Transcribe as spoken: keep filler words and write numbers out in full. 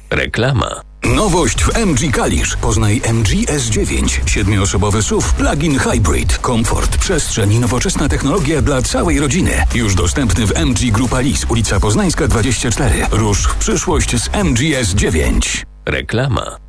Reklama. Nowość w M G Kalisz. Poznaj M G S dziewięć. Siedmioosobowy S U V plug-in hybrid. Komfort, przestrzeń i nowoczesna technologia dla całej rodziny. Już dostępny w M G Grupa Lease, ulica Poznańska dwadzieścia cztery. Rusz w przyszłość z M G S dziewięć. Reklama.